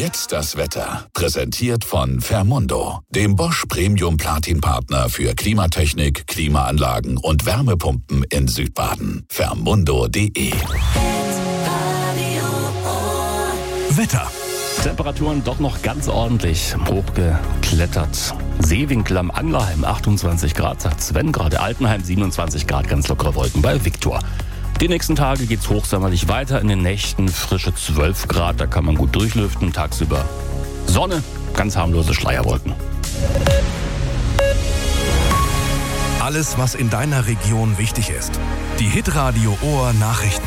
Jetzt das Wetter. Präsentiert von Fermundo, dem Bosch Premium Platin Partner für Klimatechnik, Klimaanlagen und Wärmepumpen in Südbaden. Fermundo.de. Wetter. Temperaturen doch noch ganz ordentlich hochgeklettert. Seewinkel am Anglerheim 28 Grad, sagt Sven, gerade Altenheim 27 Grad, ganz lockere Wolken bei Viktor. Die nächsten Tage geht's hochsommerlich weiter, in den Nächten frische 12 Grad, da kann man gut durchlüften, tagsüber Sonne, ganz harmlose Schleierwolken. Alles, was in deiner Region wichtig ist. Die Hitradio Ohr Nachrichten.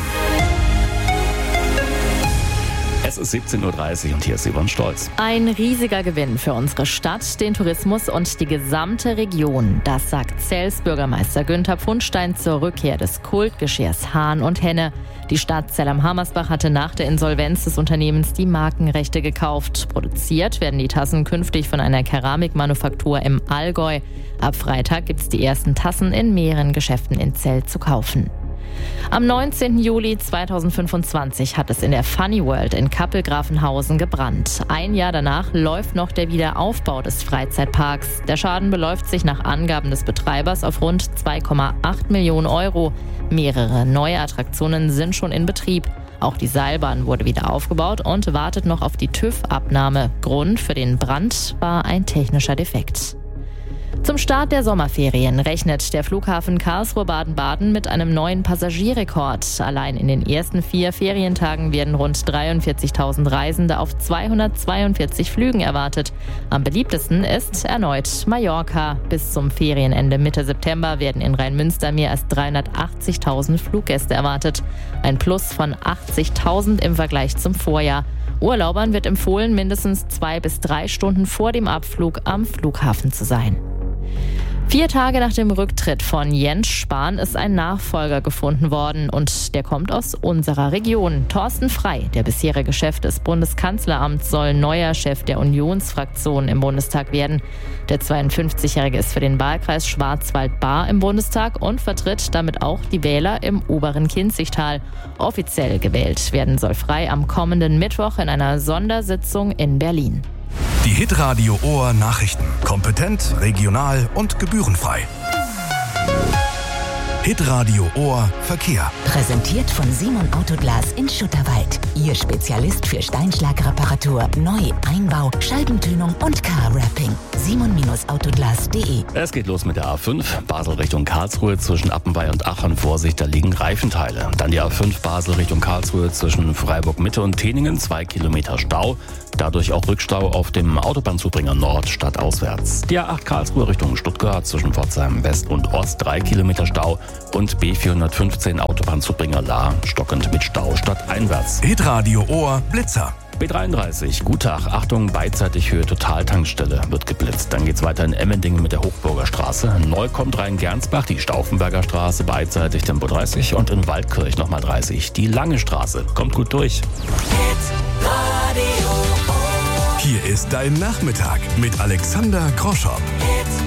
Es ist 17.30 Uhr und hier ist Yvonne Stolz. Ein riesiger Gewinn für unsere Stadt, den Tourismus und die gesamte Region. Das sagt Zell's Bürgermeister Günther Pfundstein zur Rückkehr des Kultgeschirrs Hahn und Henne. Die Stadt Zell am Hammersbach hatte nach der Insolvenz des Unternehmens die Markenrechte gekauft. Produziert werden die Tassen künftig von einer Keramikmanufaktur im Allgäu. Ab Freitag gibt's die ersten Tassen in mehreren Geschäften in Zell zu kaufen. Am 19. Juli 2025 hat es in der Funny World in Kappel-Grafenhausen gebrannt. Ein Jahr danach läuft noch der Wiederaufbau des Freizeitparks. Der Schaden beläuft sich nach Angaben des Betreibers auf rund 2,8 Millionen Euro. Mehrere neue Attraktionen sind schon in Betrieb. Auch die Seilbahn wurde wieder aufgebaut und wartet noch auf die TÜV-Abnahme. Grund für den Brand war ein technischer Defekt. Zum Start der Sommerferien rechnet der Flughafen Karlsruhe-Baden-Baden mit einem neuen Passagierrekord. Allein in den ersten 4 Ferientagen werden rund 43.000 Reisende auf 242 Flügen erwartet. Am beliebtesten ist erneut Mallorca. Bis zum Ferienende Mitte September werden in Rhein-Münster mehr als 380.000 Fluggäste erwartet. Ein Plus von 80.000 im Vergleich zum Vorjahr. Urlaubern wird empfohlen, mindestens 2 bis 3 Stunden vor dem Abflug am Flughafen zu sein. 4 Tage nach dem Rücktritt von Jens Spahn ist ein Nachfolger gefunden worden und der kommt aus unserer Region. Thorsten Frey, der bisherige Chef des Bundeskanzleramts, soll neuer Chef der Unionsfraktion im Bundestag werden. Der 52-Jährige ist für den Wahlkreis Schwarzwald-Baar im Bundestag und vertritt damit auch die Wähler im oberen Kinzigtal. Offiziell gewählt werden soll Frey am kommenden Mittwoch in einer Sondersitzung in Berlin. Die Hitradio Ohr Nachrichten. Kompetent, regional und gebührenfrei. Hitradio Ohr Verkehr. Präsentiert von Simon Autoglas in Schutterwald. Ihr Spezialist für Steinschlagreparatur, Neu-, Einbau, Scheibentönung und Car-Wrapping. Simon-Autoglas.de. Es geht los mit der A5, Basel Richtung Karlsruhe zwischen Appenweier und Aachen. Vorsicht, da liegen Reifenteile. Dann die A5 Basel Richtung Karlsruhe zwischen Freiburg Mitte und Teningen, 2 Kilometer Stau. Dadurch auch Rückstau auf dem Autobahnzubringer Nord stadtauswärts. Die A8 Karlsruhe Richtung Stuttgart zwischen Pforzheim West und Ost, 3 Kilometer Stau. Und B415 Autobahnzubringer Lahr stockend mit Stau stadteinwärts. Hitradio Ohr Blitzer. B33, Gutach, Achtung, beidseitig Höhe Totaltankstelle wird geblitzt. Dann geht's weiter in Emmendingen mit der Hochburger Straße. Neu kommt Rhein-Gernsbach, die Stauffenberger Straße, beidseitig Tempo 30 und in Waldkirch nochmal 30. Die Lange Straße, kommt gut durch. Hier ist dein Nachmittag mit Alexander Groschow.